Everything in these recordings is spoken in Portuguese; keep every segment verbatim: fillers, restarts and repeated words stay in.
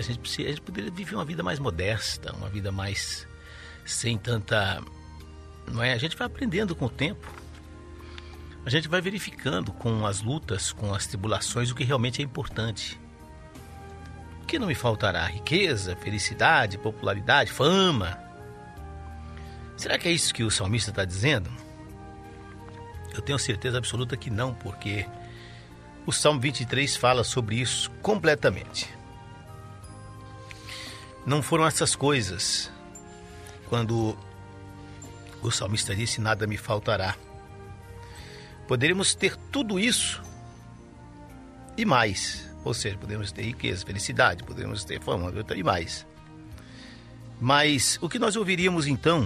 A gente, precisa, a gente poderia viver uma vida mais modesta, uma vida mais sem tanta... Não é? A gente vai aprendendo com o tempo. A gente vai verificando com as lutas, com as tribulações, o que realmente é importante. O que não me faltará? Riqueza, felicidade, popularidade, fama. Será que é isso que o salmista está dizendo? Eu tenho certeza absoluta que não, porque o Salmo vinte e três fala sobre isso completamente. Não foram essas coisas quando o salmista disse: nada me faltará. Poderíamos ter tudo isso e mais. Ou seja, podemos ter riqueza, felicidade, podemos ter fama e mais. Mas o que nós ouviríamos então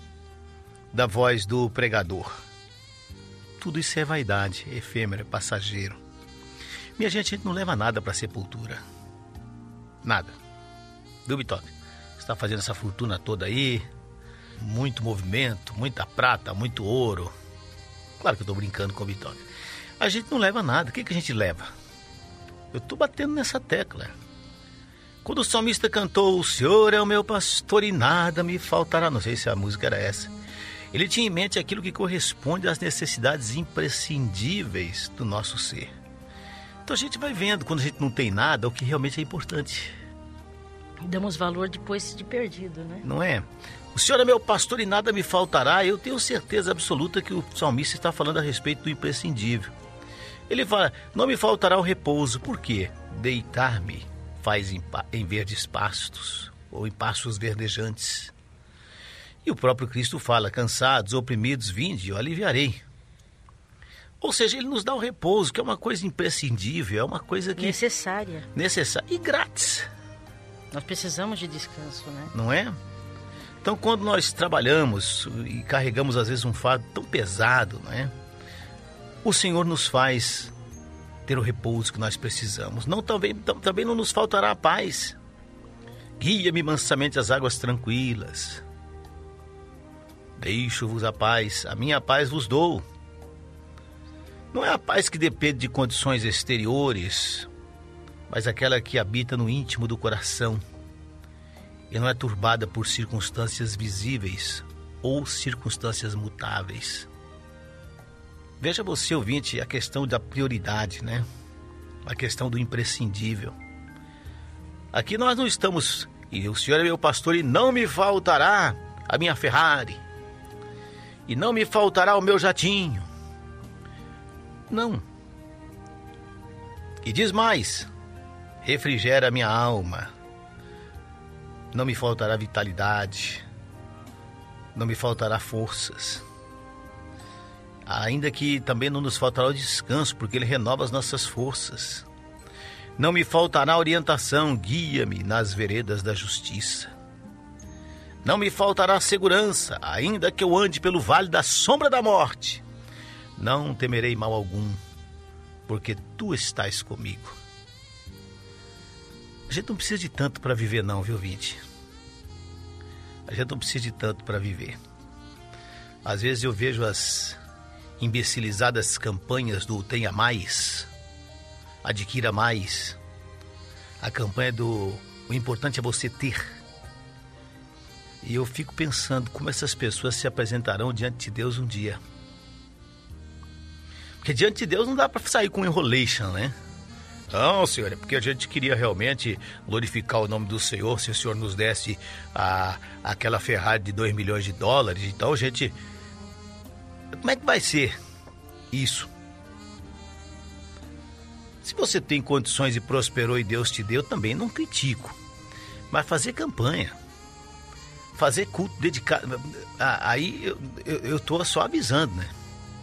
da voz do pregador? Tudo isso é vaidade, é efêmero, é passageiro. Minha gente, a gente não leva nada para a sepultura. Nada. Viu, Bitoque? Você está fazendo essa fortuna toda aí, muito movimento, muita prata, muito ouro. Claro que eu estou brincando com o Bitoque. A gente não leva nada. O que, que a gente leva? Eu estou batendo nessa tecla. Quando o salmista cantou: o Senhor é o meu pastor e nada me faltará, não sei se a música era essa, ele tinha em mente aquilo que corresponde às necessidades imprescindíveis do nosso ser. Então a gente vai vendo, quando a gente não tem nada, o que realmente é importante. Damos valor depois de perdido, né? Não é? O Senhor é meu pastor e nada me faltará. Eu tenho certeza absoluta que o salmista está falando a respeito do imprescindível. Ele fala: não me faltará o repouso. Por quê? Deitar-me faz em, em verdes pastos, ou em pastos verdejantes. E o próprio Cristo fala: cansados, oprimidos, vinde, eu aliviarei. Ou seja, ele nos dá o repouso, que é uma coisa imprescindível, é uma coisa que... necessária. Necessária e grátis. Nós precisamos de descanso, né? Não é? Então, quando nós trabalhamos e carregamos, às vezes, um fardo tão pesado, não é? O Senhor nos faz ter o repouso que nós precisamos. Não, também, também não nos faltará a paz. Guia-me mansamente às águas tranquilas. Deixo-vos a paz, a minha paz vos dou. Não é a paz que depende de condições exteriores, mas aquela que habita no íntimo do coração e não é turbada por circunstâncias visíveis ou circunstâncias mutáveis. Veja você, ouvinte, a questão da prioridade, né? A questão do imprescindível. Aqui nós não estamos... E o Senhor é meu pastor e não me faltará a minha Ferrari. E não me faltará o meu jatinho. Não. E diz mais: refrigera a minha alma. Não me faltará vitalidade. Não me faltará forças. Ainda que também não nos faltará o descanso, porque Ele renova as nossas forças. Não me faltará orientação, guia-me nas veredas da justiça. Não me faltará segurança, ainda que eu ande pelo vale da sombra da morte. Não temerei mal algum, porque Tu estás comigo. A gente não precisa de tanto para viver não, viu, ouvinte? A gente não precisa de tanto para viver. Às vezes eu vejo as imbecilizadas campanhas do Tenha Mais, Adquira Mais, a campanha do O importante é você ter. E eu fico pensando como essas pessoas se apresentarão diante de Deus um dia. Porque diante de Deus não dá para sair com enrolation, né? Não, Senhor, é porque a gente queria realmente glorificar o nome do Senhor. Se o Senhor nos desse a, aquela Ferrari de dois milhões de dólares, então a gente... Como é que vai ser isso? Se você tem condições e prosperou e Deus te deu, também não critico. Mas fazer campanha, fazer culto dedicado, aí eu, eu, eu tô só avisando, né?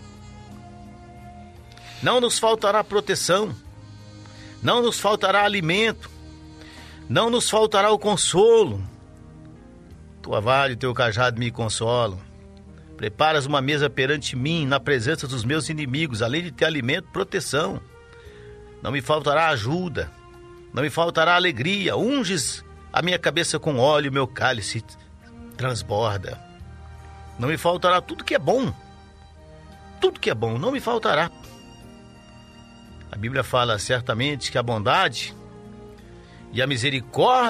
Não nos faltará proteção, não nos faltará alimento, não nos faltará o consolo. Tua vara e teu cajado me consolam. Preparas uma mesa perante mim, na presença dos meus inimigos, além de ter alimento, proteção. Não me faltará ajuda, não me faltará alegria. Unges a minha cabeça com óleo, meu cálice transborda. Não me faltará tudo que é bom, tudo que é bom, não me faltará. A Bíblia fala certamente que a bondade e a misericórdia